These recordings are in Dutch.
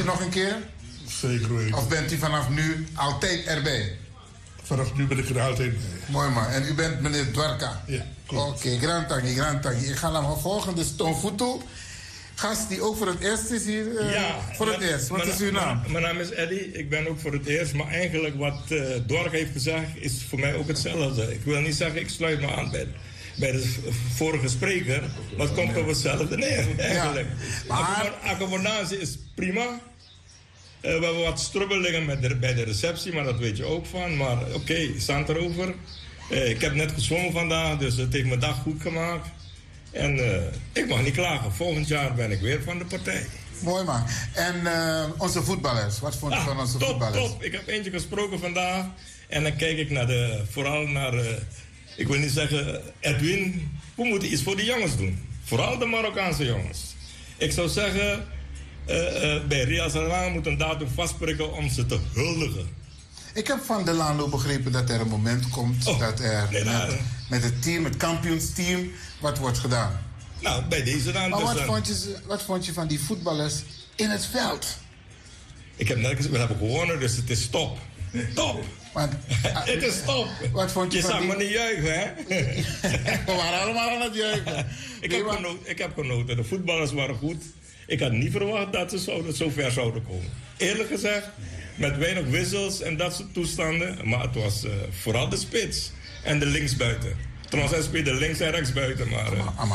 nog een keer? Zeker weten. Of bent u vanaf nu altijd erbij? Vanaf nu ben ik er altijd bij. Mooi man. En u bent meneer Dwarka? Ja, klopt. Oké, grand tangi. Ik ga naar mijn volgende Stonfutu. Gast die ook voor het eerst is hier. Voor het eerst. Wat is uw naam? Mijn naam is Eddy. Ik ben ook voor het eerst. Maar eigenlijk wat Dwarka heeft gezegd is voor mij ook hetzelfde. Ik wil niet zeggen ik sluit me aan bij de vorige spreker. Maar het komt op hetzelfde neer eigenlijk. Ja. Maar accommodatie is prima. We hebben wat strubbelingen bij de receptie, maar dat weet je ook van. Maar oké, staan erover. Ik heb net gezwommen vandaag, dus het heeft mijn dag goed gemaakt. En ik mag niet klagen. Volgend jaar ben ik weer van de partij. Mooi man. En onze voetballers, wat vond je van onze voetballers? Top. Ik heb eentje gesproken vandaag. En dan kijk ik vooral naar, ik wil niet zeggen Edwin. We moeten iets voor de jongens doen. Vooral de Marokkaanse jongens. Ik zou zeggen, bij Real Sarang moet een datum vastprikken om ze te huldigen. Ik heb van Delano begrepen dat er een moment komt dat er met het team, het kampioensteam, wat wordt gedaan. Nou, bij deze dan. Maar wat vond je van die voetballers in het veld? Ik heb net gezegd, we hebben gewonnen, dus het is top. Top! Het is top! Wat vond je zag me niet juichen, hè? We waren allemaal aan het juichen. Ik heb genoten. De voetballers waren goed. Ik had niet verwacht dat ze zo ver zouden komen. Eerlijk gezegd, met weinig wissels en dat soort toestanden. Maar het was vooral de spits en de linksbuiten. Trouwens, hij speelde links en rechtsbuiten. Maar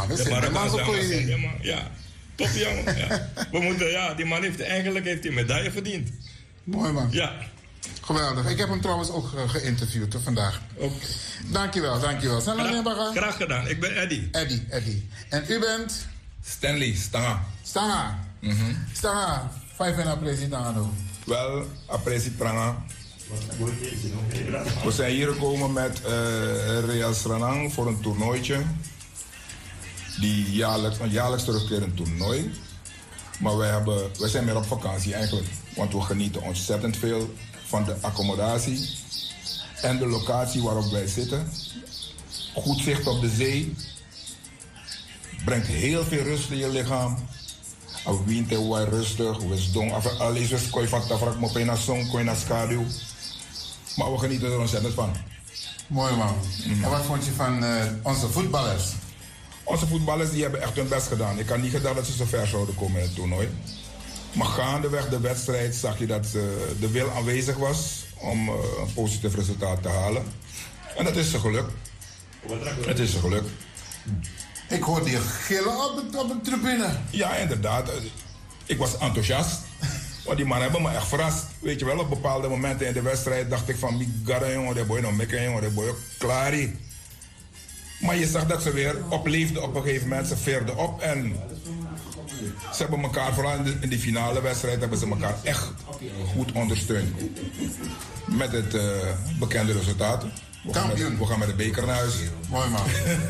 ja, top jongen. Ja. We moeten, die man heeft een medaille verdiend. Mooi man. Ja. Geweldig. Ik heb hem trouwens ook geïnterviewd vandaag. Okay. Dankjewel. Graag gedaan. Ik ben Eddy. Eddy. En u bent? Stanley Stanga. Stanga, 5 en president. Wel, president. We zijn hier gekomen met Real Sranang voor een toernooitje. Die jaarlijks terugkerend toernooi. Maar wij zijn meer op vakantie eigenlijk. Want we genieten ontzettend veel van de accommodatie. En de locatie waarop wij zitten. Goed zicht op de zee. Brengt heel veel rust in je lichaam. Als winter was rustig, we doen alles is kooi van tafrak, maar bijna zon, kooi naar schaduw. Maar we genieten er ontzettend van. Mooi man. En wat vond je van onze voetballers? Onze voetballers die hebben echt hun best gedaan. Ik had niet gedacht dat ze zo ver zouden komen in het toernooi. Maar gaandeweg de wedstrijd zag je dat de wil aanwezig was om een positief resultaat te halen. En dat is ze gelukt. Het is ze gelukt. Ik hoorde je gillen op de tribune. Ja, inderdaad. Ik was enthousiast. Want die mannen hebben me echt verrast. Weet je wel, op bepaalde momenten in de wedstrijd dacht ik van... Migara jongen, de boy nog mekken jongen, de boy klaar. Maar je zag dat ze weer opleefden op een gegeven moment. Ze veerden op en ze hebben elkaar, vooral in die finale wedstrijd... hebben ze elkaar echt goed ondersteund. Met het bekende resultaat. We gaan met de beker naar huis. Mooi man.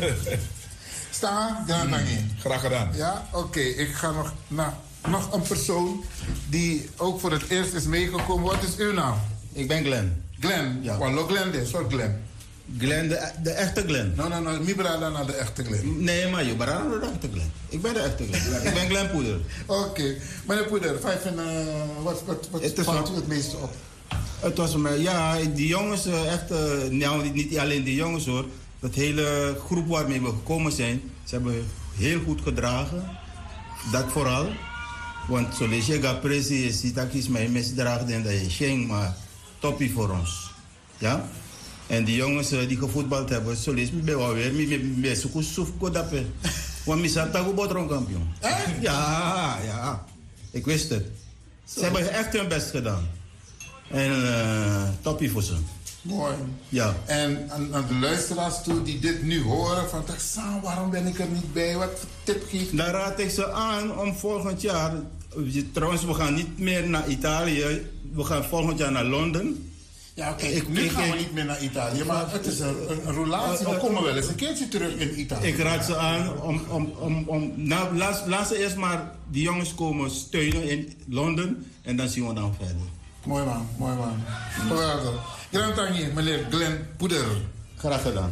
Sta, graag gedaan. Ja, oké. Ik ga nog een persoon die ook voor het eerst is meegekomen. Wat is uw naam? Ik ben Glenn. Glenn? Ja. Wallo Glenn is, wat Glenn? Glenn, de echte Glenn. No, mi brada naar de echte Glenn. Nee, maar je brada naar de echte Glenn. Ik ben de echte Glenn. Ik ben Glenn Poeder. Oké. Meneer Poeder, wat valt u het meeste op? Het was mij, ja, die jongens, echt, nou, niet alleen die jongens hoor. Het hele groep waarmee we gekomen zijn, ze hebben heel goed gedragen. Dat vooral. Want zo lees je gapresi, ziet dat is mijn misdraagt en dat je schenkt, maar toppie voor ons. Ja? En die jongens die gevoetbald hebben, zo lees me wel weer, me zoeken soef kodapen. Want me zat ook botron kampioen. Ja. Ik wist het. Ze hebben echt hun best gedaan. En toppie voor ze. Mooi. Ja. En aan de luisteraars toe die dit nu horen, van waarom ben ik er niet bij? Wat voor tip geef je? Dan raad ik ze aan om volgend jaar, trouwens we gaan niet meer naar Italië, we gaan volgend jaar naar Londen. Ja, oké. Nu gaan we niet meer naar Italië, maar het is een relatie. We komen wel eens een keertje terug in Italië. Ik raad ze aan nou, laat ze eerst maar die jongens komen steunen in Londen en dan zien we dan verder. Mooi man. Geweldig. Grand Tangi, meneer Glenn Poeder. Graag gedaan.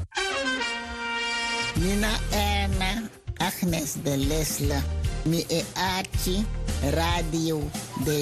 Nina Erna, Agnes de Lesle, Mi e Archie, Radio de